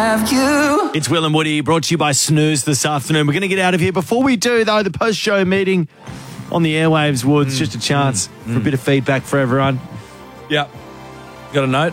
have you. It's Will and Woody, brought to you by Snooze this afternoon. We're going to get out of here. Before we do, though, the post-show meeting on the airwaves, Woods, just a chance for a bit of feedback for everyone. Yep. Got a note?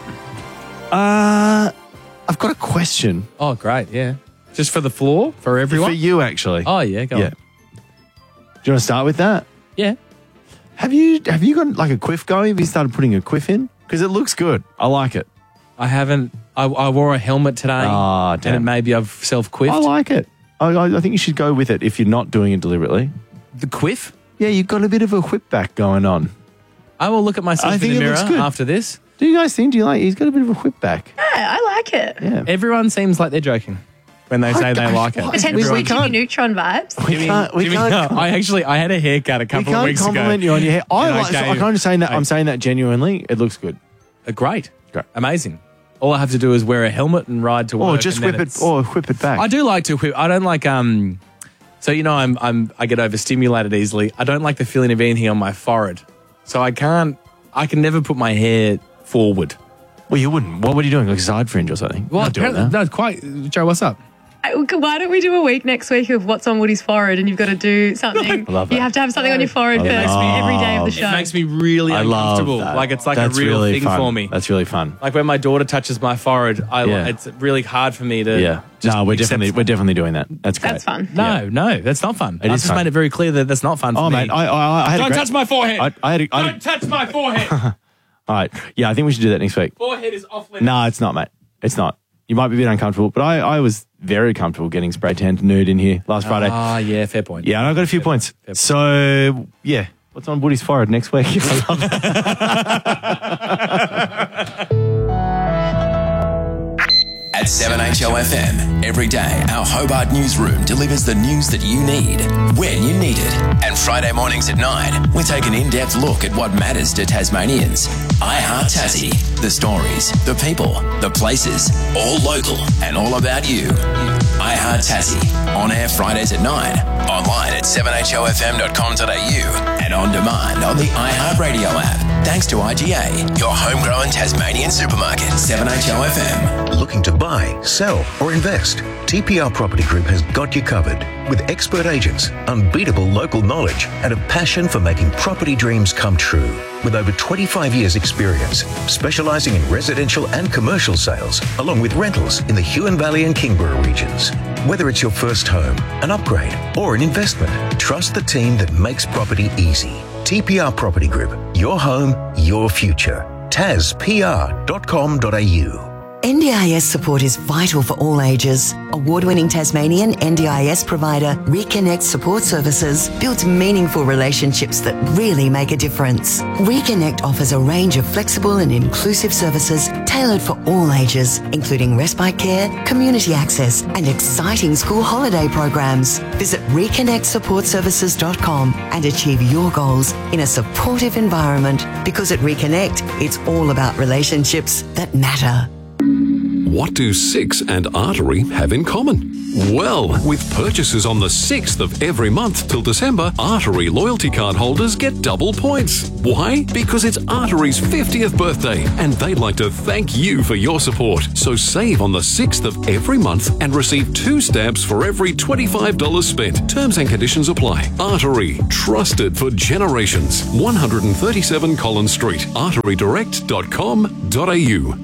I've got a question. Oh, great, yeah. Just for the floor, for everyone? For you, actually. Oh, yeah, go on. Do you want to start with that? Yeah. Have you got like a quiff going? Have you started putting a quiff in? Because it looks good. I like it. I haven't. I wore a helmet today. Ah, damn. And maybe I've self-quiffed. I like it. I think you should go with it if you're not doing it deliberately. The quiff? Yeah, you've got a bit of a whip back going on. I will look at myself in the mirror after this. Do you guys think? Do you like? He's got a bit of a whip back. Yeah, I like it. Yeah. Everyone seems like they're joking when they say they like it. Potentially Jimmy Neutron vibes. We can't. I had a haircut a couple of weeks ago. We can't compliment you on your hair. I'm just saying that. I'm saying that genuinely. It looks good. Great. Amazing. All I have to do is wear a helmet and ride to work. Or just whip it back. I do like to whip. I don't like So I get overstimulated easily. I don't like the feeling of anything on my forehead. So I can never put my hair forward. Well, you wouldn't. What were you doing? Like a side fringe or something? Well, no, quite. Joe, what's up? Why don't we do a week next week of what's on Woody's forehead, and you've got to do something. I love that. You have to have something on your forehead first every day of the show. It makes me really uncomfortable. Like it's like That's a real really thing fun. for me. That's really fun. Like when my daughter touches my forehead, it's really hard for me to. Yeah. No, we're definitely doing that. That's great. That's fun. No, that's not fun. I've just fun. made it very clear that that's not fun for me. Oh, mate, I had Don't touch my forehead. Don't touch my forehead. All right. Yeah, I think we should do that next week. Forehead is off limits. No, it's not, mate. It's not. You might be a bit uncomfortable, but I was very comfortable getting spray tanned nude in here last Friday. Ah, yeah, fair point. Yeah, and I got a few points. So, yeah, what's on Woody's forehead next week? At 7HOFM, every day our Hobart newsroom delivers the news that you need, when you need it. And Friday mornings at 9, we take an in-depth look at what matters to Tasmanians. I Heart Tassie, the stories, the people, the places, all local and all about you. I Heart Tassie, on air Fridays at 9, online at 7hofm.com.au and on demand on the iHeartRadio app. Thanks to IGA, your homegrown Tasmanian supermarket. 7HOFM. Looking to buy, sell or invest? TPR Property Group has got you covered. With expert agents, unbeatable local knowledge and a passion for making property dreams come true. With over 25 years experience, specialising in residential and commercial sales, along with rentals in the Huon Valley and Kingborough regions. Whether it's your first home, an upgrade or an investment, trust the team that makes property easy. TPR Property Group, your home, your future. TasPR.com.au. NDIS support is vital for all ages. Award-winning Tasmanian NDIS provider Reconnect Support Services builds meaningful relationships that really make a difference. Reconnect offers a range of flexible and inclusive services tailored for all ages, including respite care, community access, and exciting school holiday programs. Visit reconnectsupportservices.com and achieve your goals in a supportive environment, because at Reconnect, it's all about relationships that matter. What do Six and Artery have in common? Well, with purchases on the 6th of every month till December, Artery loyalty card holders get double points. Why? Because it's Artery's 50th birthday and they'd like to thank you for your support. So save on the 6th of every month and receive 2 stamps for every $25 spent. Terms and conditions apply. Artery, trusted for generations. 137 Collins Street, arterydirect.com.au.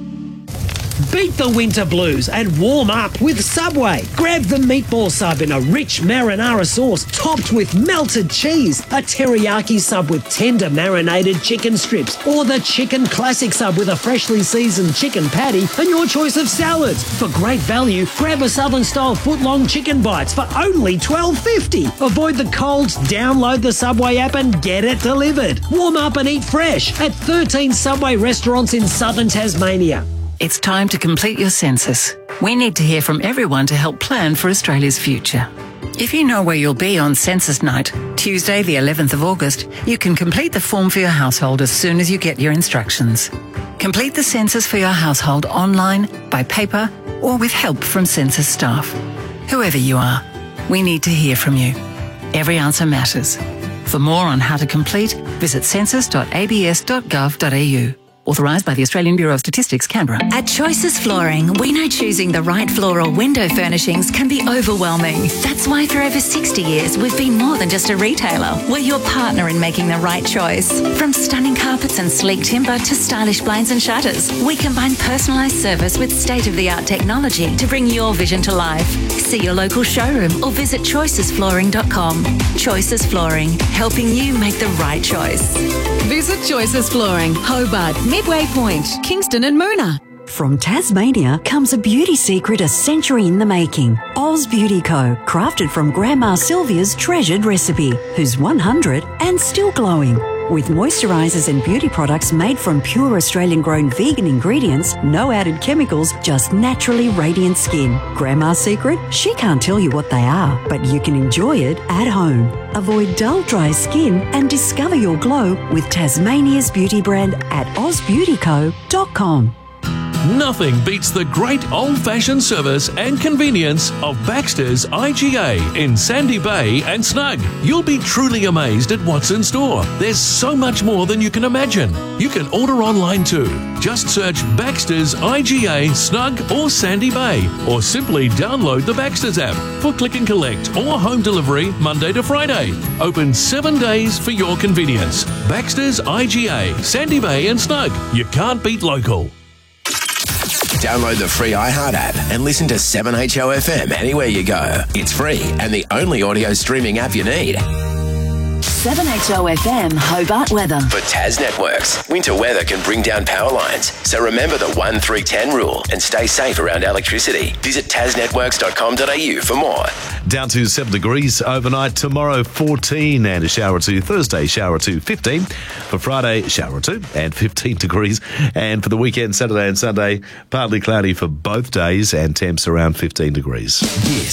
Beat the winter blues and warm up with Subway. Grab the meatball sub in a rich marinara sauce topped with melted cheese, a teriyaki sub with tender marinated chicken strips, or the chicken classic sub with a freshly seasoned chicken patty and your choice of salads. For great value, grab a Southern-style foot-long chicken bites for only $12.50. Avoid the colds, download the Subway app and get it delivered. Warm up and eat fresh at 13 Subway restaurants in southern Tasmania. It's time to complete your census. We need to hear from everyone to help plan for Australia's future. If you know where you'll be on census night, Tuesday the 11th of August, you can complete the form for your household as soon as you get your instructions. Complete the census for your household online, by paper, or with help from census staff. Whoever you are, we need to hear from you. Every answer matters. For more on how to complete, visit census.abs.gov.au. Authorised by the Australian Bureau of Statistics, Canberra. At Choices Flooring, we know choosing the right floor or window furnishings can be overwhelming. That's why for over 60 years, we've been more than just a retailer. We're your partner in making the right choice. From stunning carpets and sleek timber to stylish blinds and shutters, we combine personalised service with state-of-the-art technology to bring your vision to life. See your local showroom or visit choicesflooring.com. Choices Flooring, helping you make the right choice. Visit Choices Flooring, Hobart, Midway Point, Kingston and Moona. From Tasmania comes a beauty secret a century in the making. Oz Beauty Co. Crafted from Grandma Sylvia's treasured recipe, who's 100 and still glowing. With moisturisers and beauty products made from pure Australian-grown vegan ingredients, no added chemicals, just naturally radiant skin. Grandma's secret? She can't tell you what they are, but you can enjoy it at home. Avoid dull, dry skin and discover your glow with Tasmania's beauty brand at ozbeautyco.com. Nothing beats the great old-fashioned service and convenience of Baxter's IGA in Sandy Bay and Snug. You'll be truly amazed at what's in store. There's so much more than you can imagine. You can order online too. Just search Baxter's IGA, Snug or Sandy Bay, or simply download the Baxter's app for click and collect or home delivery Monday to Friday. Open 7 days for your convenience. Baxter's IGA, Sandy Bay and Snug. You can't beat local. Download the free iHeart app and listen to 7HOFM anywhere you go. It's free and the only audio streaming app you need. 7HOFM Hobart weather. For Tas Networks, winter weather can bring down power lines. So remember the 1-3-10 rule and stay safe around electricity. Visit tasnetworks.com.au for more. Down to 7 degrees overnight. Tomorrow, 14 and a shower or two. Thursday, shower or two, 15. For Friday, shower or two and 15 degrees. And for the weekend, Saturday and Sunday, partly cloudy for both days and temps around 15 degrees.